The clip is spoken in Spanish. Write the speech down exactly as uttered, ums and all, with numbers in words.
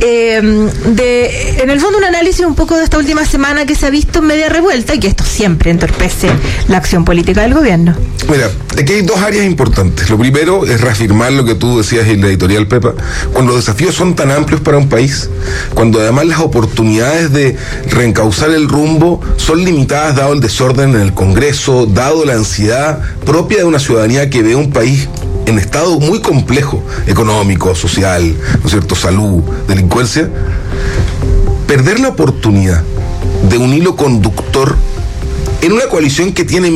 eh, de, en el fondo, un análisis un poco de esta última semana que se ha visto media revuelta y que esto siempre entorpece la acción política del gobierno. Mira, aquí hay dos áreas importantes. Lo primero es reafirmar lo que tú decías en la editorial, Pepa. Cuando los desafíos son tan amplios para un país, cuando además las oportunidades de reencauzar el rumbo son limitadas dado el desorden en el Congreso, dado la ansiedad propia de una ciudadanía que ve un país en estado muy complejo, económico, social, ¿no es cierto?, salud, delincuencia, perder la oportunidad de un hilo conductor en una coalición que tiene